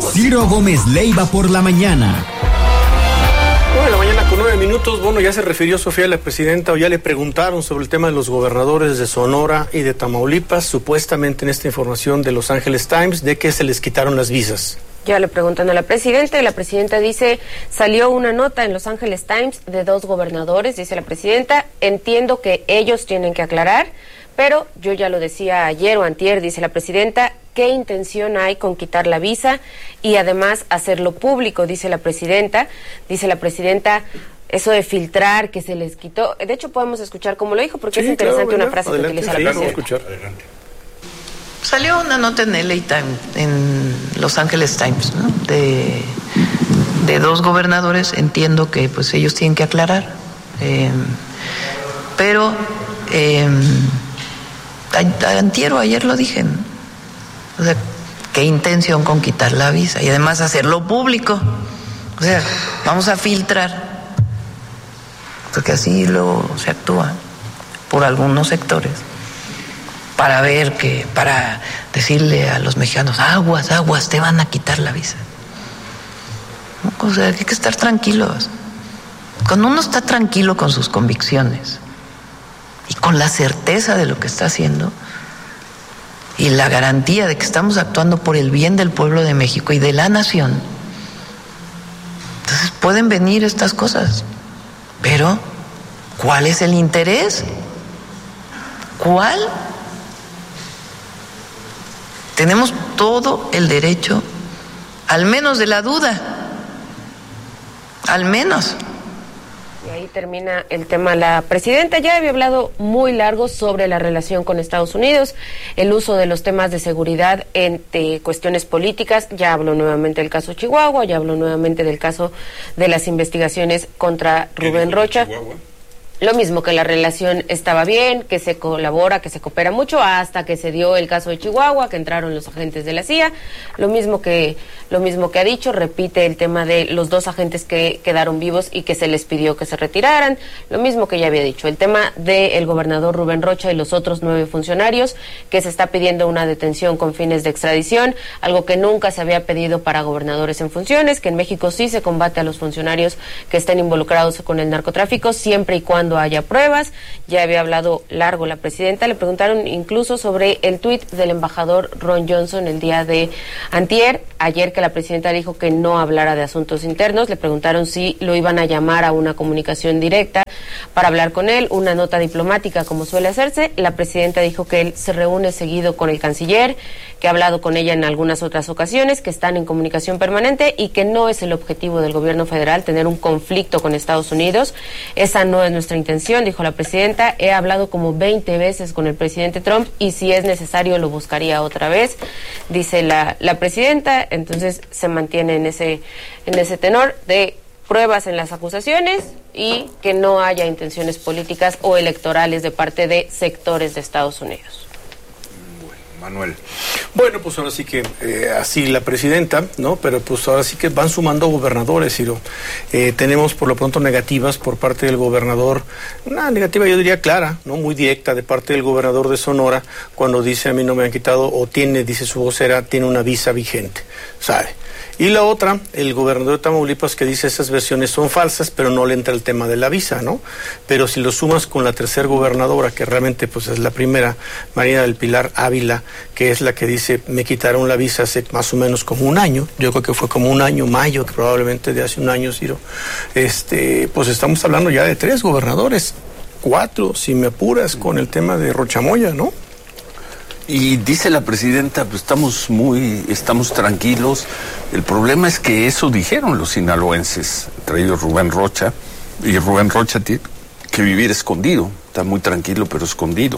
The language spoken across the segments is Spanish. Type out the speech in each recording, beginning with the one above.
Ciro Gómez Leiva por la mañana. 9:09. Bueno, ya se refirió Sofía, la presidenta, o ya le preguntaron sobre el tema de los gobernadores de Sonora y de Tamaulipas, supuestamente en esta información de Los Angeles Times, de que se les quitaron las visas. Ya le preguntan a la presidenta dice, salió una nota en Los Angeles Times de 2 gobernadores, dice la presidenta, entiendo que ellos tienen que aclarar, pero yo ya lo decía ayer o antier, dice la presidenta, ¿qué intención hay con quitar la visa y además hacerlo público? Dice la presidenta, eso de filtrar que se les quitó, de hecho podemos escuchar cómo lo dijo, porque es interesante una frase que utiliza la presidenta. Salió una nota en LA Times, en Los Angeles Times, ¿no? de 2 gobernadores, entiendo que pues ellos tienen que aclarar, pero antier o ayer lo dije, ¿no? O sea, qué intención con quitar la visa y además hacerlo público, o sea, vamos a filtrar, porque así se actúa por algunos sectores. Para decirle a los mexicanos, aguas, te van a quitar la visa. O sea, hay que estar tranquilos. Cuando uno está tranquilo con sus convicciones y con la certeza de lo que está haciendo y la garantía de que estamos actuando por el bien del pueblo de México y de la nación, entonces pueden venir estas cosas. Pero, ¿cuál es el interés? ¿Cuál? Tenemos todo el derecho, al menos de la duda, al menos. Y ahí termina el tema. La presidenta ya había hablado muy largo sobre la relación con Estados Unidos, el uso de los temas de seguridad en cuestiones políticas. Ya habló nuevamente del caso Chihuahua, ya habló nuevamente del caso de las investigaciones contra Rubén Rocha. Lo mismo, que la relación estaba bien, que se colabora, que se coopera mucho, hasta que se dio el caso de Chihuahua, que entraron los agentes de la CIA. Lo mismo que ha dicho, repite el tema de los 2 agentes que quedaron vivos y que se les pidió que se retiraran. Lo mismo que ya había dicho, el tema del gobernador Rubén Rocha y los otros 9 funcionarios, que se está pidiendo una detención con fines de extradición, algo que nunca se había pedido para gobernadores en funciones, que en México sí se combate a los funcionarios que estén involucrados con el narcotráfico, siempre y cuando haya pruebas. Ya había hablado largo la presidenta. Le preguntaron incluso sobre el tuit del embajador Ron Johnson el día de antier, ayer, que la presidenta dijo que no hablara de asuntos internos. Le preguntaron si lo iban a llamar a una comunicación directa para hablar con él, una nota diplomática como suele hacerse. La presidenta dijo que él se reúne seguido con el canciller, que ha hablado con ella en algunas otras ocasiones, que están en comunicación permanente y que no es el objetivo del gobierno federal tener un conflicto con Estados Unidos. Esa no es nuestra intención, dijo la presidenta. He hablado como 20 veces con el presidente Trump y si es necesario lo buscaría otra vez, dice la presidenta. Entonces se mantiene en ese tenor de pruebas en las acusaciones y que no haya intenciones políticas o electorales de parte de sectores de Estados Unidos. Manuel. Bueno, pues ahora sí que así la presidenta, ¿no? Pero pues ahora sí que van sumando gobernadores, Ciro. Tenemos por lo pronto negativas por parte del gobernador, una negativa yo diría clara, ¿no? Muy directa de parte del gobernador de Sonora, cuando dice a mí no me han quitado, o tiene, dice su vocera, tiene una visa vigente, ¿sabe? Y la otra, el gobernador de Tamaulipas, que dice esas versiones son falsas, pero no le entra el tema de la visa, ¿no? Pero si lo sumas con la tercera gobernadora, que realmente pues es la primera, María del Pilar Ávila, que es la que dice me quitaron la visa hace más o menos como un año, yo creo que fue como un año, mayo, que probablemente de hace un año, Ciro, pues estamos hablando ya de 3 gobernadores, 4, si me apuras, con el tema de Rochamoya, ¿no? Y dice la presidenta, pues estamos tranquilos. El problema es que eso dijeron los sinaloenses, entre ellos Rubén Rocha, y Rubén Rocha tiene que vivir escondido, está muy tranquilo pero escondido.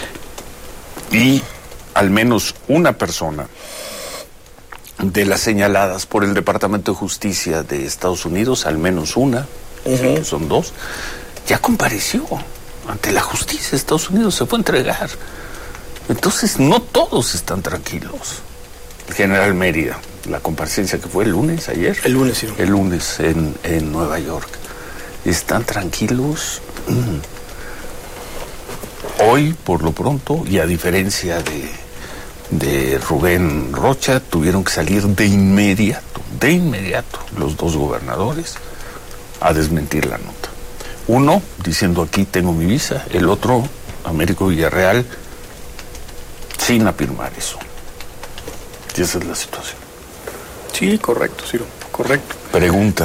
Y al menos una persona de las señaladas por el Departamento de Justicia de Estados Unidos, al menos una, que son 2, ya compareció ante la justicia de Estados Unidos, se fue a entregar. Entonces, no todos están tranquilos. El general Mérida, la comparecencia que fue el lunes, ayer. El lunes, sí. El lunes en Nueva York. ¿Están tranquilos? Hoy, por lo pronto, y a diferencia de Rubén Rocha, tuvieron que salir de inmediato, los dos gobernadores a desmentir la nota. Uno diciendo aquí tengo mi visa, el otro, Américo Villarreal, sin afirmar eso. Y esa es la situación. Sí, correcto, Ciro, correcto. Pregunta.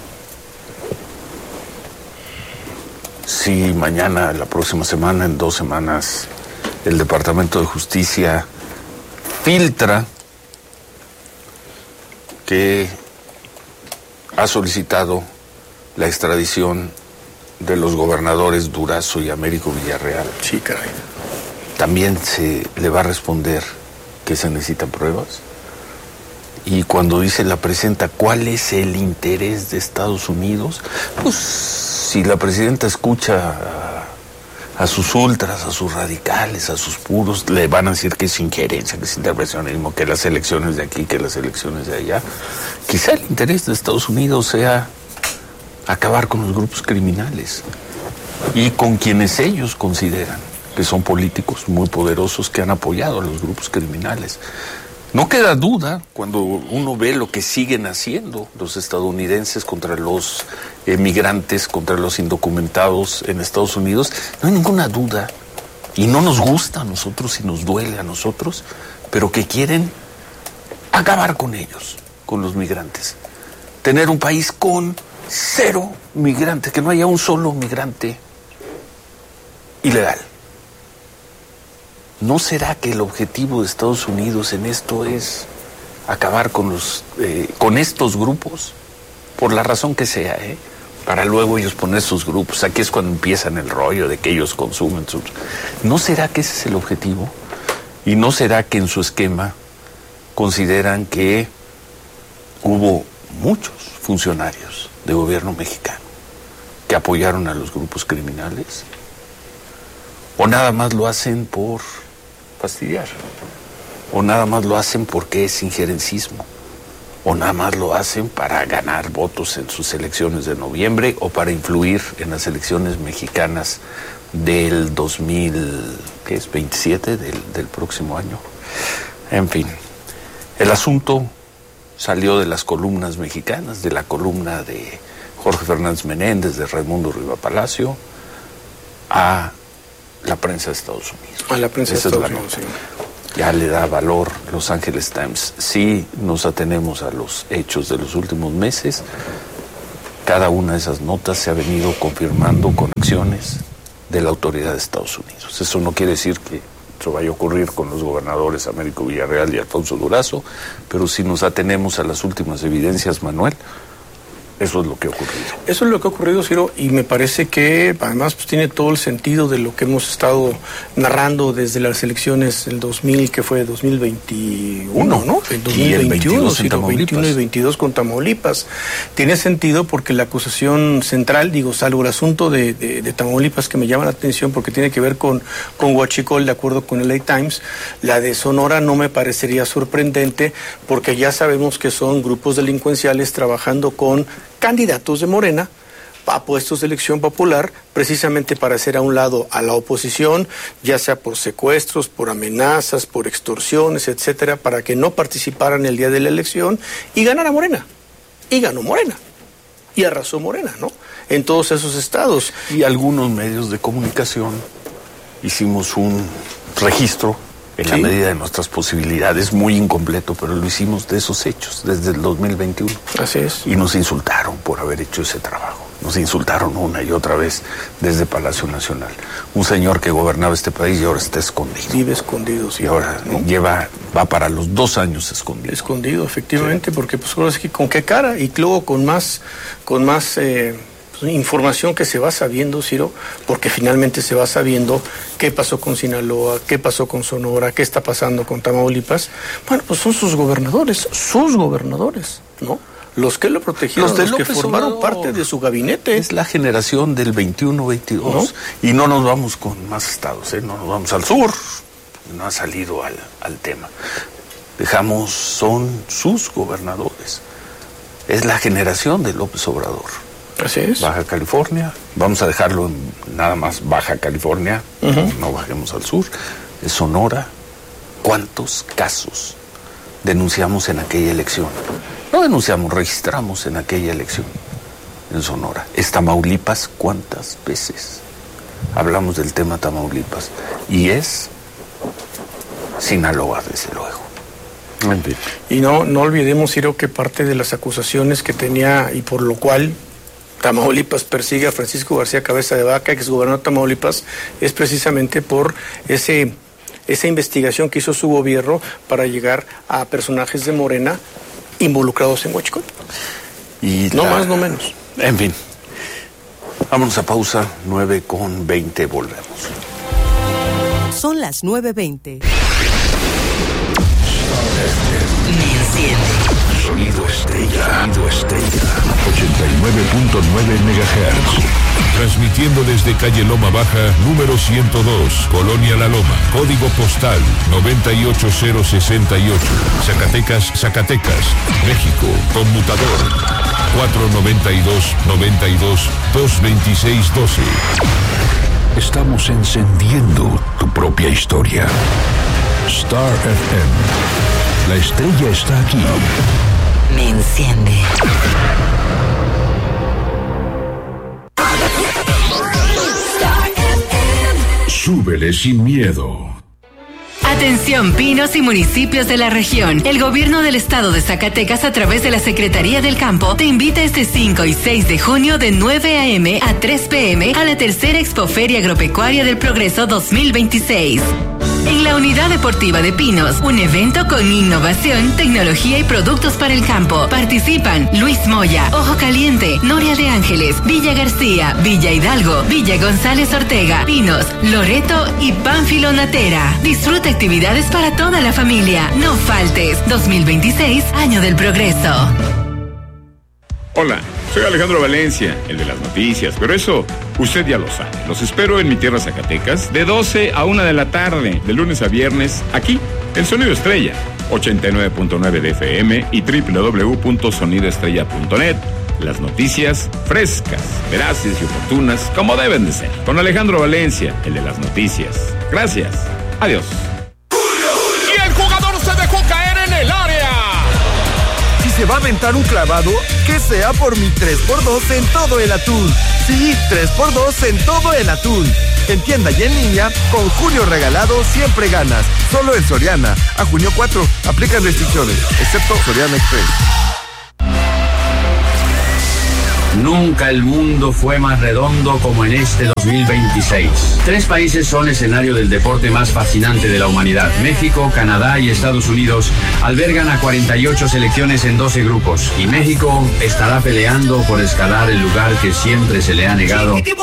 Si mañana, la próxima semana, en 2 semanas, el Departamento de Justicia filtra que ha solicitado la extradición de los gobernadores Durazo y Américo Villarreal. Sí, caray. También se le va a responder que se necesitan pruebas. Y cuando dice la presidenta, ¿cuál es el interés de Estados Unidos? Pues si la presidenta escucha a sus ultras, a sus radicales, a sus puros, le van a decir que es injerencia, que es intervencionismo, que las elecciones de aquí, que las elecciones de allá. Quizá el interés de Estados Unidos sea acabar con los grupos criminales y con quienes ellos consideran que son políticos muy poderosos que han apoyado a los grupos criminales. No queda duda cuando uno ve lo que siguen haciendo los estadounidenses contra los migrantes, contra los indocumentados en Estados Unidos. No hay ninguna duda, y no nos gusta a nosotros y nos duele a nosotros, pero que quieren acabar con ellos, con los migrantes. Tener un país con 0 migrantes, que no haya un solo migrante ilegal. ¿No será que el objetivo de Estados Unidos en esto es acabar con estos grupos? Por la razón que sea, para luego ellos poner sus grupos. Aquí es cuando empiezan el rollo de que ellos consumen sus... ¿No será que ese es el objetivo? ¿Y no será que en su esquema consideran que hubo muchos funcionarios de gobierno mexicano que apoyaron a los grupos criminales? ¿O nada más lo hacen por fastidiar? ¿O nada más lo hacen porque es injerencismo? ¿O nada más lo hacen para ganar votos en sus elecciones de noviembre o para influir en las elecciones mexicanas del 2027, del próximo año? En fin, el asunto salió de las columnas mexicanas, de la columna de Jorge Fernández Menéndez, de Raimundo Riva Palacio, a la prensa de Estados Unidos. A la prensa de Estados Unidos, sí. Ya le da valor Los Angeles Times. Si nos atenemos a los hechos de los últimos meses, cada una de esas notas se ha venido confirmando con acciones de la autoridad de Estados Unidos. Eso no quiere decir que eso vaya a ocurrir con los gobernadores Américo Villarreal y Alfonso Durazo, pero si nos atenemos a las últimas evidencias, Manuel, eso es lo que ha ocurrido. Eso es lo que ha ocurrido, Ciro, y me parece que además pues, tiene todo el sentido de lo que hemos estado narrando desde las elecciones del 2000, que fue 2021, ¿no? El 2021, Ciro, 21 y 22 con Tamaulipas. Tiene sentido porque la acusación central, salvo el asunto de Tamaulipas que me llama la atención porque tiene que ver con Huachicol, de acuerdo con el LA Times, la de Sonora no me parecería sorprendente porque ya sabemos que son grupos delincuenciales trabajando con candidatos de Morena a puestos de elección popular, precisamente para hacer a un lado a la oposición, ya sea por secuestros, por amenazas, por extorsiones, etcétera, para que no participaran el día de la elección y ganara Morena. Y ganó Morena. Y arrasó Morena, ¿no? En todos esos estados. Y algunos medios de comunicación hicimos un registro en la medida de nuestras posibilidades, muy incompleto, pero lo hicimos de esos hechos desde el 2021. Así es. Y nos insultaron por haber hecho ese trabajo. Nos insultaron una y otra vez desde Palacio Nacional. Un señor que gobernaba este país y ahora está escondido. Vive escondido, sí. Y ahora, ¿no?, va para los 2 años escondido. Escondido, efectivamente, sí. Porque pues ahora es que con qué cara y luego con más información que se va sabiendo, Ciro, porque finalmente se va sabiendo qué pasó con Sinaloa, qué pasó con Sonora, qué está pasando con Tamaulipas. Bueno, pues son sus gobernadores, ¿no? Los que lo protegieron, los que formaron parte de su gabinete. Es la generación del 21-22, ¿no? Y no nos vamos con más estados, no nos vamos al sur, no ha salido al tema. Son sus gobernadores. Es la generación de López Obrador. Así es. Baja California, vamos a dejarlo en nada más Baja California, no bajemos al sur, es Sonora, ¿Cuántos casos denunciamos en aquella elección? No denunciamos, registramos en aquella elección en Sonora. Tamaulipas, ¿cuántas veces hablamos del tema Tamaulipas? Y es Sinaloa, desde luego. Y no olvidemos, Ciro, que parte de las acusaciones que tenía y por lo cual Tamaulipas persigue a Francisco García Cabeza de Vaca, exgobernador de Tamaulipas, es precisamente por esa investigación que hizo su gobierno para llegar a personajes de Morena involucrados en Huachicol. Y no más, no menos. En fin, vámonos a pausa, 9:20, volvemos. Son las 9:20. Sonido Estrella. 89.9 MHz. Transmitiendo desde calle Loma Baja, número 102, Colonia La Loma, código postal 98068, Zacatecas, México, conmutador 492-92-226-12. Estamos encendiendo tu propia historia. Star FM. La estrella está aquí. Me enciende. Súbele sin miedo. Atención, pinos y municipios de la región. El gobierno del estado de Zacatecas, a través de la Secretaría del Campo, te invita este 5 y 6 de junio de 9 a.m. a 3 p.m. a la tercera Expoferia Agropecuaria del Progreso 2026. En la Unidad Deportiva de Pinos, un evento con innovación, tecnología y productos para el campo. Participan Luis Moya, Ojo Caliente, Noria de Ángeles, Villa García, Villa Hidalgo, Villa González Ortega, Pinos, Loreto y Pánfilo Natera. Disfruta actividades para toda la familia. No faltes. 2026, Año del Progreso. Hola, soy Alejandro Valencia, el de las noticias, pero eso usted ya lo sabe. Los espero en mi tierra Zacatecas de 12 a 1 de la tarde, de lunes a viernes, aquí, en Sonido Estrella, 89.9 de FM y www.sonidoestrella.net. Las noticias frescas, veraces y oportunas, como deben de ser. Con Alejandro Valencia, el de las noticias. Gracias. Adiós. Y el jugador se dejó caer en el área. Si se va a aventar un clavado, que sea por mi 3x2 en todo el atún. Sí, 3x2 en todo el atún. En tienda y en línea, con Julio Regalado siempre ganas. Solo en Soriana. A junio 4. Aplican restricciones, excepto Soriana Express. Nunca el mundo fue más redondo como en este 2026. 3 países son escenario del deporte más fascinante de la humanidad. México, Canadá y Estados Unidos albergan a 48 selecciones en 12 grupos. Y México estará peleando por escalar el lugar que siempre se le ha negado